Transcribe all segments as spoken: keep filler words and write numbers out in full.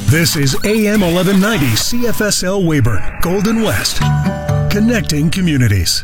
This is A M eleven ninety C F S L Weyburn, Golden West, connecting communities.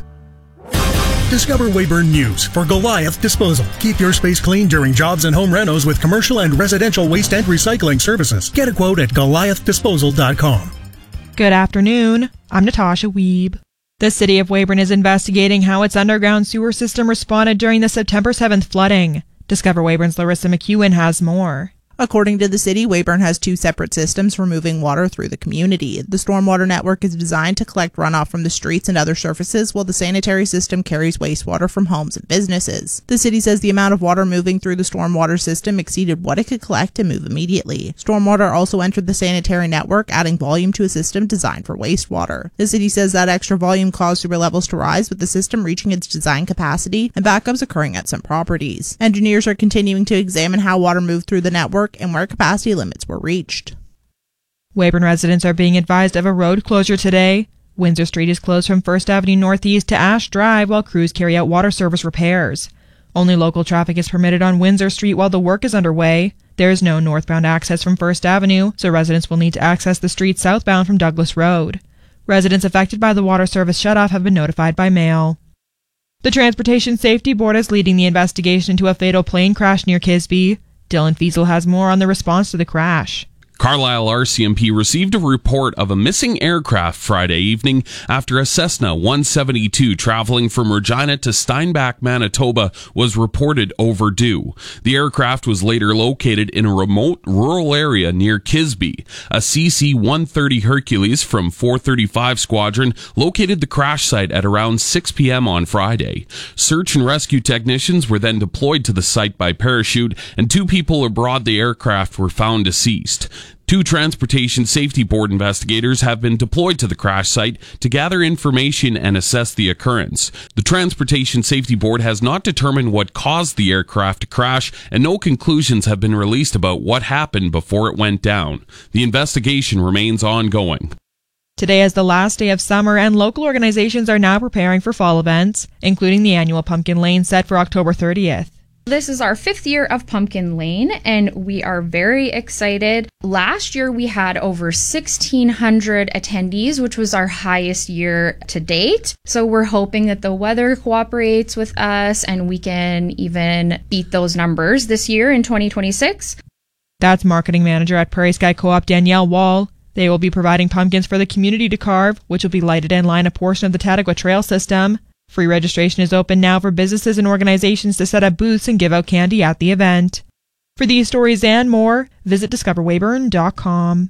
Discover Weyburn News for Goliath Disposal. Keep your space clean during jobs and home renos with commercial and residential waste and recycling services. Get a quote at goliath disposal dot com. Good afternoon. I'm Natasha Wiebe. The city of Weyburn is investigating how its underground sewer system responded during the September seventh flooding. Discover Weyburn's Larissa McEwen has more. According to the city, Weyburn has two separate systems for moving water through the community. The stormwater network is designed to collect runoff from the streets and other surfaces, while the sanitary system carries wastewater from homes and businesses. The city says the amount of water moving through the stormwater system exceeded what it could collect and move immediately. Stormwater also entered the sanitary network, adding volume to a system designed for wastewater. The city says that extra volume caused sewer levels to rise, with the system reaching its design capacity and backups occurring at some properties. Engineers are continuing to examine how water moved through the network and where capacity limits were reached. Weyburn residents are being advised of a road closure today. Windsor Street is closed from First Avenue Northeast to Ash Drive while crews carry out water service repairs. Only local traffic is permitted on Windsor Street while the work is underway. There is no northbound access from First Avenue, so residents will need to access the street southbound from Douglas Road. Residents affected by the water service shutoff have been notified by mail. The Transportation Safety Board is leading the investigation into a fatal plane crash near Kisby. Dylan Fiesel has more on the response to the crash. Carlisle R C M P received a report of a missing aircraft Friday evening after a Cessna one seventy-two traveling from Regina to Steinbach, Manitoba was reported overdue. The aircraft was later located in a remote rural area near Kisby. A C C one thirty Hercules from four thirty-five Squadron located the crash site at around six p.m. on Friday. Search and rescue technicians were then deployed to the site by parachute, and two people aboard the aircraft were found deceased. Two Transportation Safety Board investigators have been deployed to the crash site to gather information and assess the occurrence. The Transportation Safety Board has not determined what caused the aircraft to crash, and no conclusions have been released about what happened before it went down. The investigation remains ongoing. Today is the last day of summer, and local organizations are now preparing for fall events, including the annual Pumpkin Lane set for October thirtieth. This is our fifth year of Pumpkin Lane, and we are very excited. Last year, we had over sixteen hundred attendees, which was our highest year to date. So we're hoping that the weather cooperates with us and we can even beat those numbers this year in twenty twenty-six. That's Marketing Manager at Prairie Sky Co-op Danielle Wall. They will be providing pumpkins for the community to carve, which will be lighted and line a portion of the Tattagua Trail system. Free registration is open now for businesses and organizations to set up booths and give out candy at the event. For these stories and more, visit discover weyburn dot com.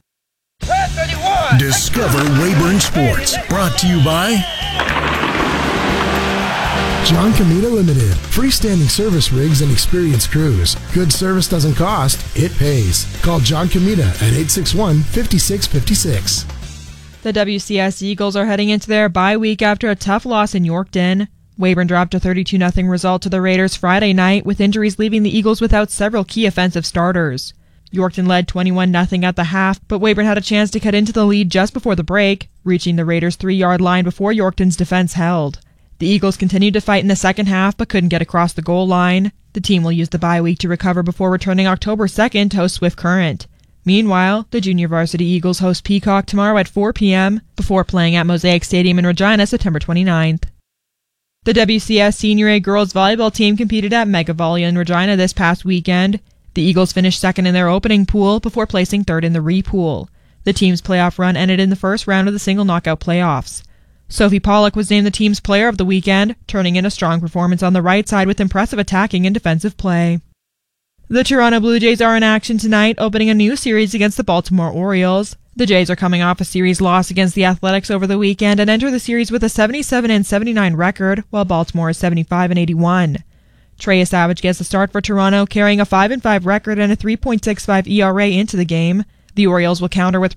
Discover Weyburn Sports, brought to you by John Comita Limited. Freestanding service rigs and experienced crews. Good service doesn't cost, it pays. Call John Comita at eight six one, five six five six. The W C S Eagles are heading into their bye week after a tough loss in Yorkton. Weyburn dropped a thirty-two nothing result to the Raiders Friday night, with injuries leaving the Eagles without several key offensive starters. Yorkton led twenty-one nothing at the half, but Weyburn had a chance to cut into the lead just before the break, reaching the Raiders' three-yard line before Yorkton's defense held. The Eagles continued to fight in the second half, but couldn't get across the goal line. The team will use the bye week to recover before returning October second to host Swift Current. Meanwhile, the Junior Varsity Eagles host Peacock tomorrow at four p.m. before playing at Mosaic Stadium in Regina September twenty-ninth. The W C S Senior A girls volleyball team competed at Mega Volley in Regina this past weekend. The Eagles finished second in their opening pool before placing third in the re-pool. The team's playoff run ended in the first round of the single knockout playoffs. Sophie Pollock was named the team's player of the weekend, turning in a strong performance on the right side with impressive attacking and defensive play. The Toronto Blue Jays are in action tonight, opening a new series against the Baltimore Orioles. The Jays are coming off a series loss against the Athletics over the weekend and enter the series with a seventy-seven and seventy-nine record, while Baltimore is seventy-five and eighty-one. Treya Savage gets the start for Toronto, carrying a five and five record and a three point six five E R A into the game. The Orioles will counter with